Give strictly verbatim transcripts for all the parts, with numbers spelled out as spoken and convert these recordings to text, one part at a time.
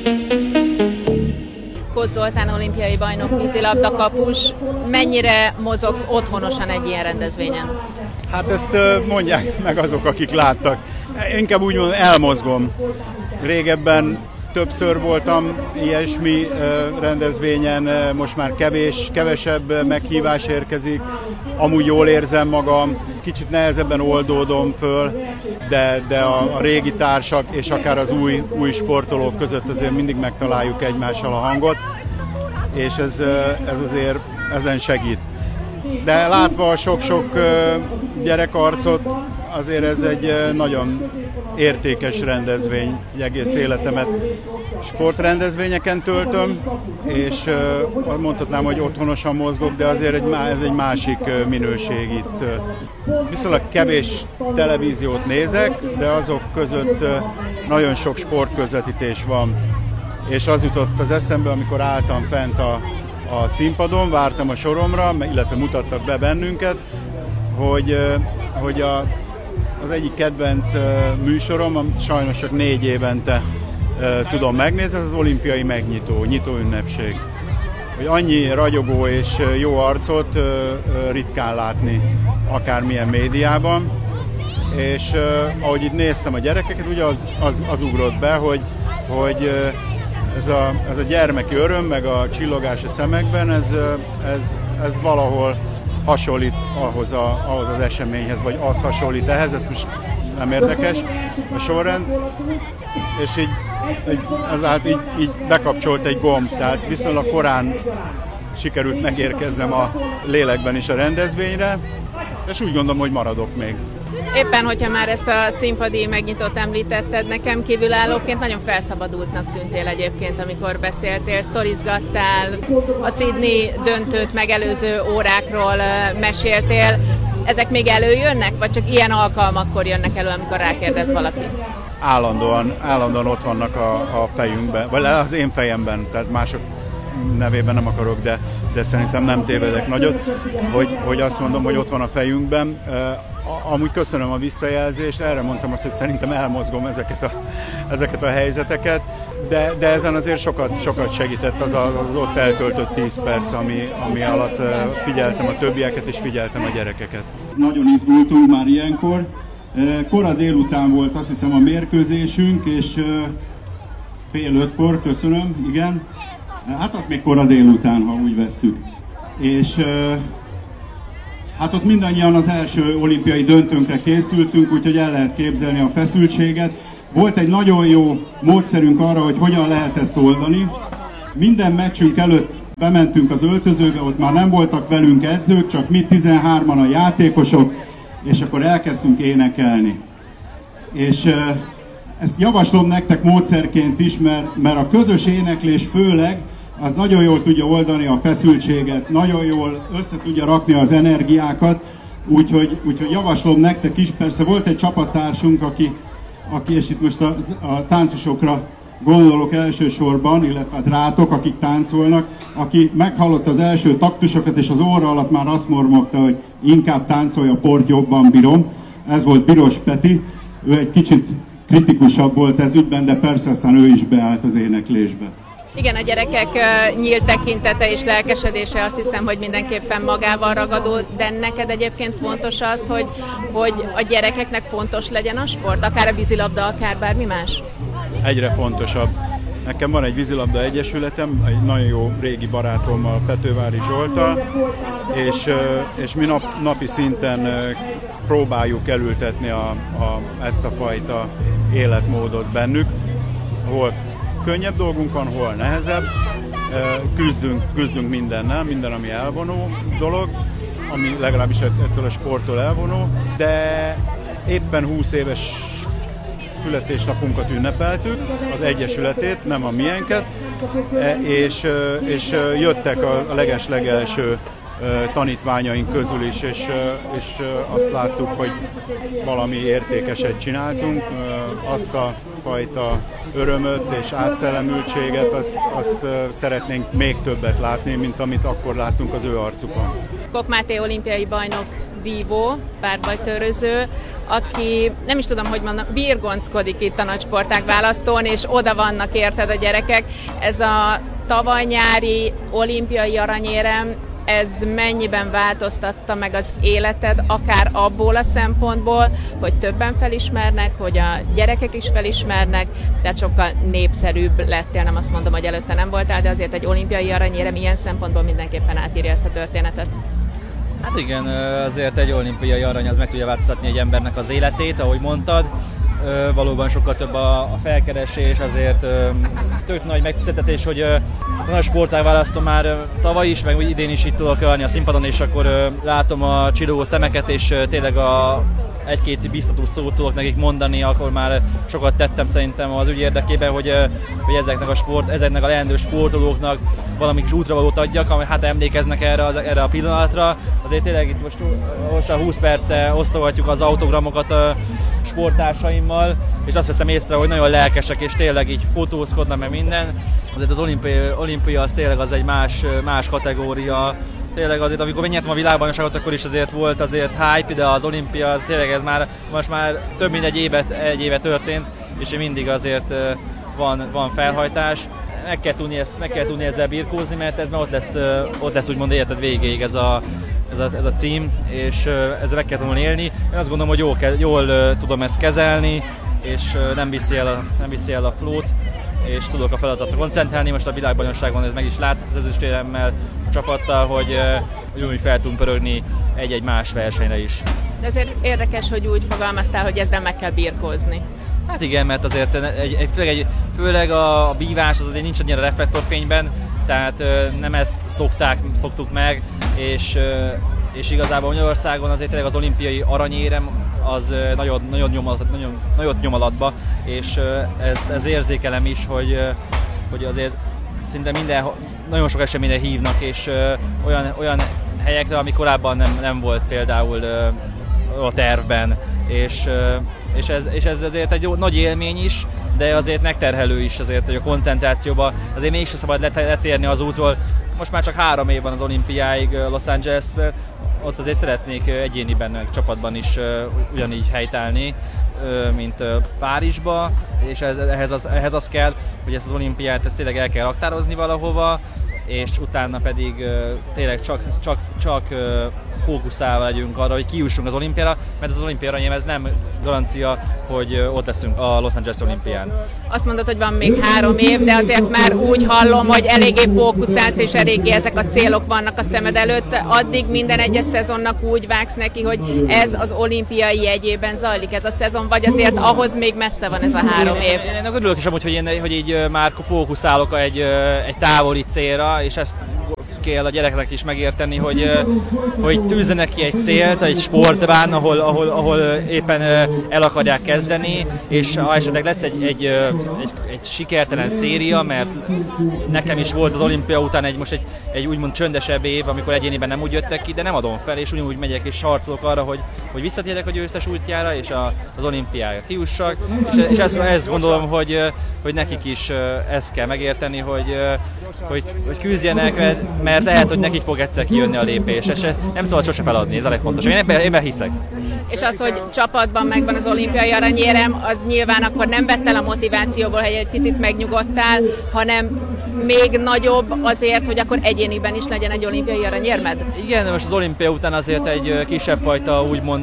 Kósz Zoltán olimpiai bajnok, vízilabda kapus. Mennyire mozogsz otthonosan egy ilyen rendezvényen? Hát ezt mondják meg azok, akik láttak. Inkább úgy mondom, elmozgom. Régebben többször voltam ilyesmi rendezvényen, most már kevés, kevesebb meghívás érkezik. Amúgy jól érzem magam, kicsit nehezebben oldódom föl, de, de a, a régi társak és akár az új, új sportolók között azért mindig megtaláljuk egymással a hangot, és ez, ez azért ezen segít. De látva a sok-sok gyerekarcot, azért ez egy nagyon értékes rendezvény, egész életemet sportrendezvényeken töltöm, és mondhatnám, hogy otthonosan mozgok, de azért egy, ez egy másik minőség itt. Viszonylag kevés televíziót nézek, de azok között nagyon sok sportközvetítés van. És az jutott az eszembe, amikor álltam fent a, a színpadon, vártam a soromra, illetve mutattak be bennünket, hogy, hogy a, az egyik kedvenc műsorom, sajnos csak négy évente tudom megnézni, ez az olimpiai megnyitó, nyitóünnepség. Hogy annyi ragyogó és jó arcot ritkán látni akármilyen médiában, és ahogy itt néztem a gyerekeket, ugye az, az, az ugrott be, hogy, hogy ez, a, ez a gyermeki öröm, meg a csillogás a szemekben, ez, ez, ez valahol hasonlít ahhoz, a, ahhoz az eseményhez, vagy az hasonlít ehhez, ez most nem érdekes a sorrend, és így, így, azáltal így, így bekapcsolt egy gomb, tehát viszonylag korán sikerült megérkeznem a lélekben is a rendezvényre, és úgy gondolom, hogy maradok még. Éppen, hogyha már ezt a színpadi megnyitót említetted, nekem kívülállóként nagyon felszabadultnak tűntél egyébként, amikor beszéltél, sztorizgattál, a Sydney döntőt megelőző órákról meséltél. Ezek még előjönnek, vagy csak ilyen alkalmakkor jönnek elő, amikor rákérdez valaki? Állandóan, állandóan ott vannak a, a fejünkben, vagy az én fejemben, tehát mások nevében nem akarok, de, de szerintem nem tévedek nagyot, hogy, hogy azt mondom, hogy ott van a fejünkben. Amúgy köszönöm a visszajelzést, erre mondtam azt, hogy szerintem elmozgom ezeket a, ezeket a helyzeteket, de, de ezen azért sokat, sokat segített az, az ott eltöltött tíz perc, ami, ami alatt figyeltem a többieket és figyeltem a gyerekeket. Nagyon izgultunk már ilyenkor. Kora délután volt, azt hiszem, a mérkőzésünk, és fél ötkor, köszönöm, igen. Hát az még kora délután, ha úgy vesszük. És hát ott mindannyian az első olimpiai döntőnkre készültünk, úgyhogy el lehet képzelni a feszültséget. Volt egy nagyon jó módszerünk arra, hogy hogyan lehet ezt oldani. Minden meccsünk előtt bementünk az öltözőbe, ott már nem voltak velünk edzők, csak mi tizenhárman a játékosok, és akkor elkezdtünk énekelni. És ezt javaslom nektek módszerként is, mert, mert a közös éneklés főleg az nagyon jól tudja oldani a feszültséget, nagyon jól össze tudja rakni az energiákat, úgyhogy, úgyhogy javaslom nektek is. Persze volt egy csapattársunk, aki, aki és itt most a, a táncosokra gondolok elsősorban, illetve hát rátok, akik táncolnak, aki meghallotta az első taktusokat, és az óra alatt már azt mormogta, hogy inkább táncolja, port jobban bírom. Ez volt Biros Peti, ő egy kicsit kritikusabb volt ez ügyben, de persze aztán ő is beállt az éneklésbe. Igen, a gyerekek nyílt tekintete és lelkesedése azt hiszem, hogy mindenképpen magával ragadó, de neked egyébként fontos az, hogy, hogy a gyerekeknek fontos legyen a sport, akár a vízilabda, akár bármi más? Egyre fontosabb. Nekem van egy vízilabda egyesületem, egy nagyon jó régi barátommal, Petővári Zsolttal, és, és mi nap, napi szinten próbáljuk elültetni a, a, ezt a fajta életmódot bennük, hol könnyebb dolgunk van, hol nehezebb, küzdünk, küzdünk mindennel, minden, ami elvonó dolog, ami legalábbis ettől a sporttól elvonó, de éppen húsz éves születésnapunkat ünnepeltük, az egyesületét, nem a miénket, és, és jöttek a leges-legelső tanítványaink közül is, és, és azt láttuk, hogy valami értékeset csináltunk, azt a fajta örömöt és átszellemültséget, azt, azt szeretnénk még többet látni, mint amit akkor láttunk az ő arcukon. Kok Máté olimpiai bajnok, vívó, párbajtőröző. aki nem is tudom, hogy mondom, virgonckodik itt a nagy sportág választón, és oda vannak érted a gyerekek. Ez a tavaly nyári olimpiai aranyérem, ez mennyiben változtatta meg az életed, akár abból a szempontból, hogy többen felismernek, hogy a gyerekek is felismernek, tehát sokkal népszerűbb lettél, nem azt mondom, hogy előtte nem voltál, de azért egy olimpiai aranyérem ilyen szempontból mindenképpen átírja ezt a történetet. Hát igen, azért egy olimpiai arany az meg tudja változtatni egy embernek az életét, ahogy mondtad. Valóban sokkal több a felkeresés, azért tök nagy megtiszteltetés, hogy a nagy sportág választom már tavaly is, meg idén is itt tudok állni a színpadon, és akkor látom a csillogó szemeket, és tényleg a egy-két biztató szót tudok nekik mondani, akkor már sokat tettem szerintem az ügy érdekében, hogy, hogy ezeknek a sport, ezeknek a leendő sportolóknak valami kis útravalót adjak, ami hát emlékeznek erre, erre a pillanatra. Azért tényleg itt most, most a húsz perce osztogatjuk az autogramokat a sporttársaimmal, és azt veszem észre, hogy nagyon lelkesek, és tényleg így fotózkodnak meg minden. Azért az olimpia, olimpia az tényleg az egy más, más kategória. Tényleg azért, amikor megnyertem a világbajnokságot, akkor is azért volt azért hype, de az olimpia az tényleg ez már, most már több mint egy évet, egy éve történt, és mindig azért van, van felhajtás. Meg kell tudni, ezt, meg kell tudni ezzel birkózni, mert ez már ott lesz, ott lesz úgymond életed végéig ez a, ez a, ez a cím, és ezzel meg kell tudni élni. Én azt gondolom, hogy jól, jól tudom ezt kezelni, és nem viszi el a, nem viszi el a flót, és tudok a feladatra koncentrálni. Most a világbajnokságon ez meg is látszott az ezüstéremmel csapattal, hogy, hogy úgy fel tudunk pörögni egy-egy más versenyre is. De azért érdekes, hogy úgy fogalmaztál, hogy ezzel meg kell birkózni. Hát igen, mert azért egy, egy, főleg, egy, főleg a bívás az azért nincs annyira reflektorfényben, tehát nem ezt szokták, szoktuk meg, és, és igazából Magyarországon azért tényleg az olimpiai aranyérem az nagyon, nagyon, nyom, nagyon nagyot nyom alatba, és ezt, ez érzékelem is, hogy, hogy azért szinte minden, nagyon sok eseményre hívnak, és olyan, olyan helyekre, ami korábban nem, nem volt például a tervben, és, és, ez, és ez azért egy jó, nagy élmény is, de azért megterhelő is azért, hogy a koncentrációba azért mégsem szabad letérni az útról. Most már csak három év van az olimpiáig Los Angelesben, ott azért szeretnék egyéniben, meg csapatban is ugyanígy helytállni, mint Párizsba, és ehhez az, ehhez az kell, hogy ezt az olimpiát ezt tényleg el kell raktározni valahova, és utána pedig tényleg csak, csak, csak fókuszálva legyünk arra, hogy kijussunk az olimpiára, mert az olimpia aranyérem ez nem garancia, hogy ott leszünk a Los Angeles olimpián. Azt mondod, hogy van még három év, de azért már úgy hallom, hogy eléggé fókuszálsz, és eléggé ezek a célok vannak a szemed előtt. Addig minden egyes szezonnak úgy vágsz neki, hogy ez az olimpiai jegyében zajlik ez a szezon, vagy azért ahhoz még messze van ez a három év? Én, én örülök is amúgy, hogy, én, hogy így már fókuszálok egy, egy távoli célra, és ezt kell a gyereknek is megérteni, hogy, hogy tűzzenek ki egy célt, egy sportban, ahol, ahol, ahol éppen el akarják kezdeni, és ha esetleg lesz egy, egy, egy, egy sikertelen széria, mert nekem is volt az olimpia után egy, most egy, egy úgymond csöndesebb év, amikor egyéniben nem úgy jöttek ki, de nem adom fel, és ugyanúgy megyek és harcolok arra, hogy, hogy visszatérek a győztes útjára, és a, az olimpiára kijussak, és, és ezt, ezt gondolom, hogy, hogy nekik is ezt kell megérteni, hogy, hogy, hogy küzdjenek, mert, mert lehet, hogy nekik fog egyszer kijönni a lépés, és nem szabad sose feladni, ez a legfontosabb. Én ebben, ebben hiszek. És az, hogy csapatban megvan az olimpiai aranyérem, az nyilván akkor nem vett el a motivációból, hogy egy picit megnyugodtál, hanem még nagyobb azért, hogy akkor egyéniben is legyen egy olimpiai aranyérmed? Igen, most az olimpia után azért egy kisebb fajta úgymond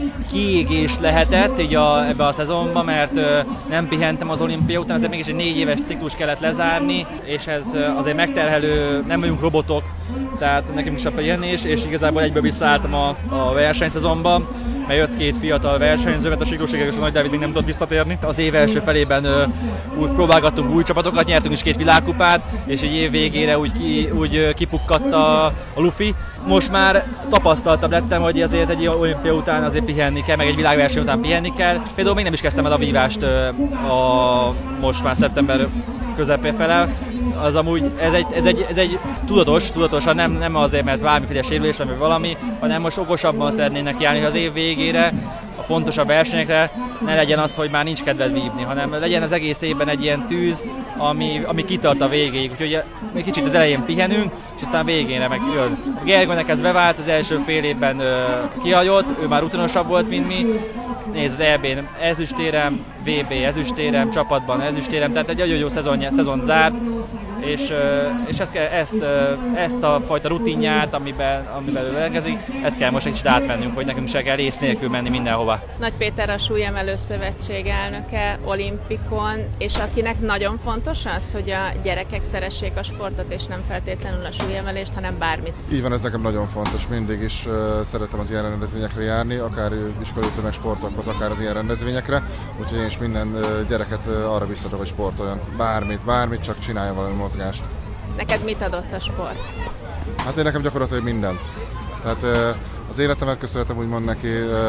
kiégés lehetett így a, ebbe a szezonban, mert nem pihentem az olimpia után, azért mégis egy négy éves ciklus kellett lezárni, és ez azért megterhelő, nem vagyunk robotok, tehát nekünk is a pihenés, és igazából egyből visszaálltam a, a versenyszezonba, mert jött két fiatal versenyző, mert a Siklóség és a Nagy Dávid még nem tudott visszatérni. Az év első felében ö, úgy próbálgattunk új csapatokat, nyertünk is két világkupát, és egy év végére úgy, ki, úgy kipukkadt a, a lufi. Most már tapasztaltabb lettem, hogy azért egy olimpia után azért pihenni kell, meg egy világverseny után pihenni kell. Például még nem is kezdtem el a vívást a, most már szeptember közepén fele. Az amúgy, ez egy, ez egy, ez egy tudatos, tudatosan nem, nem azért, mert valamiféle sérülés vagy valami, hanem most okosabban szeretnének járni az év végére, a fontosabb versenyekre, ne legyen az, hogy már nincs kedved vívni, hanem legyen az egész évben egy ilyen tűz, ami, ami kitart a végéig. Úgyhogy még kicsit az elején pihenünk, és aztán végére meg jön. Gergőnek ez bevált, az első fél évben uh, kihagyott, ő már rutinosabb volt, mint mi, nézd, az é bén ezüstérem, vé bé ezüstérem, csapatban ezüstérem, tehát egy nagyon jó szezon, szezon zárt, és, és ezt, ezt, ezt a fajta rutinját, amiben, amiben ő rendelkezik, ezt kell most egy kicsit átvennünk, hogy nekünk se kell rész nélkül menni mindenhova. Nagy Péter a Súlyemelő Szövetség elnöke olimpikon, és akinek nagyon fontos az, hogy a gyerekek szeressék a sportot, és nem feltétlenül a súlyemelést, hanem bármit. Így van, ez nekem nagyon fontos, mindig is uh, szeretem az ilyen rendezvényekre járni, akár iskolaütő meg sportokhoz, akár az ilyen rendezvényekre, úgyhogy én is minden uh, gyereket uh, arra biztatok, hogy sportoljon. Bármit, bármit, csak csináljon valami mozgást. Neked mit adott a sport? Hát én nekem gyakorlatilag mindent. Tehát uh, az életemet köszönhetem úgymond neki,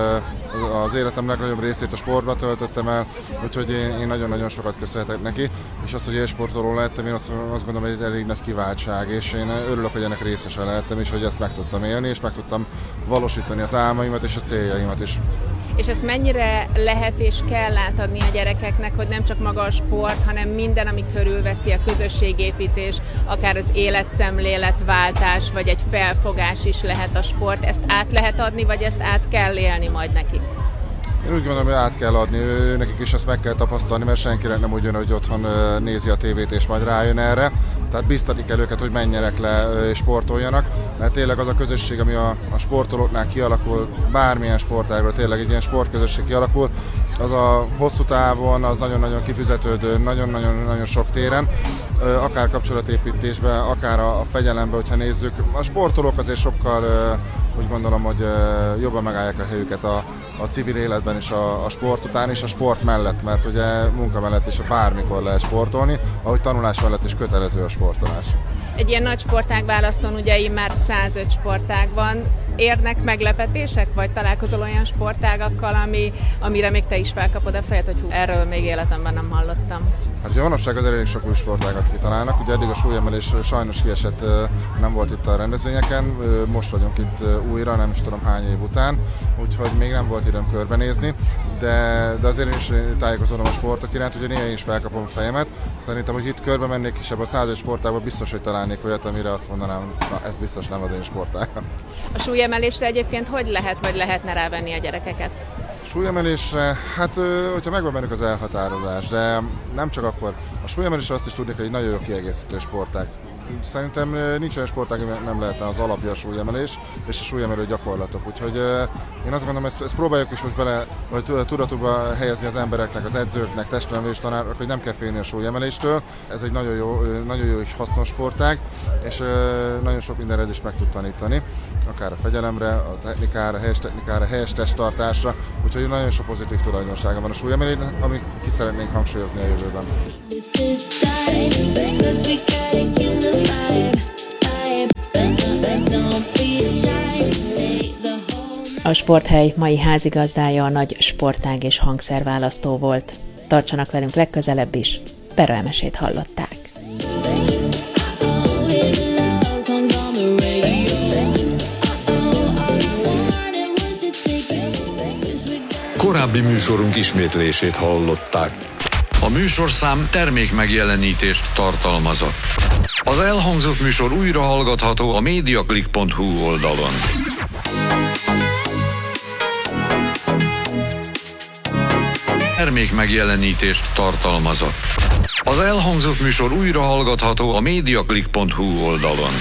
uh, az életem legnagyobb részét a sportba töltöttem el, úgyhogy én, én nagyon-nagyon sokat köszönhetek neki, és az, hogy élsportoló lettem, én azt, azt gondolom, hogy egy elég nagy kiváltság, és én örülök, hogy ennek részese lehettem, és hogy ezt meg tudtam élni, és meg tudtam valósítani az álmaimat és a céljaimat is. És ezt mennyire lehet és kell átadni a gyerekeknek, hogy nem csak maga a sport, hanem minden, ami körülveszi, a közösségépítés, akár az életszemléletváltás, vagy egy felfogás is lehet a sport. Ezt át lehet adni, vagy ezt át kell élni majd nekik? Én úgy gondolom, hogy át kell adni, nekik is ezt meg kell tapasztalni, mert senkinek nem úgy jön, hogy otthon nézi a tévét és majd rájön erre. Tehát biztatni kell őket, hogy menjenek le és sportoljanak, mert tényleg az a közösség, ami a, a sportolóknál kialakul, bármilyen sportágról tényleg egy ilyen sportközösség kialakul, az a hosszú távon, az nagyon-nagyon kifizetődő, nagyon-nagyon sok téren, akár kapcsolatépítésben, akár a fegyelemben, hogyha nézzük. A sportolók azért sokkal, úgy gondolom, hogy jobban megállják a helyüket a, a civil életben és a, a sport után és a sport mellett, mert ugye munka mellett is bármikor lehet sportolni, ahogy tanulás mellett is kötelező a sportolás. Egy ilyen nagy sportágválasztón ugye immár százöt sportág van. Érnek meglepetések, vagy találkozol olyan sportágakkal, ami, amire még te is felkapod a fejet, hogy hú, erről még életemben nem hallottam? Hát ugye manapság az elég sok új sportágat kitalálnak, ugye eddig a súlyemelés sajnos kiesett, nem volt itt a rendezvényeken, most vagyunk itt újra, nem is tudom hány év után, úgyhogy még nem volt időm körbenézni, de, de azért én is tájékozódom a sportok iránt, ugye néha én is felkapom a fejemet. Szerintem, hogy itt körbe mennék és ebben a százöt sportágban biztos, hogy találnék olyat, amire azt mondanám, na ez biztos nem az én sportágam. A súlyemelésre egyébként hogy lehet, vagy lehetne rávenni a gyerekeket? Súlyemelésre, hát hogyha megvan bennük az elhatározás, de nem csak akkor. A súlyemelésre azt is tudni, hogy egy nagyon jó kiegészítő sportág. Szerintem nincs olyan sportág, ami nem lehetne az alapja a súlyemelés és a súlyemelő gyakorlatok. Úgyhogy én azt gondolom, ezt, ezt próbáljuk is most bele, vagy tudatukba helyezni az embereknek, az edzőknek, testnevelés tanárok, hogy nem kell félni a súlyemeléstől. Ez egy nagyon jó, nagyon jó és hasznos sportág, és nagyon sok mindenre is meg tud tanítani. Akár a fegyelemre, a technikára, a helyes technikára, a helyes testtartásra. Úgyhogy nagyon sok pozitív tulajdonsága van a súlyemelésnek, amit ki szeretnénk hangsúlyozni a jövőben. A Sporthely mai házigazdája a nagy sportág és hangszerválasztó volt. Tartsanak velünk legközelebb is, Pero Emesét hallották. Korábbi műsorunk ismétlését hallották. A műsorszám termékmegjelenítést tartalmazott. Az elhangzott műsor újra hallgatható a mediaclick pont hu oldalon. Termékmegjelenítést tartalmazott. Az elhangzott műsor újra hallgatható a mediaclick pont hu oldalon.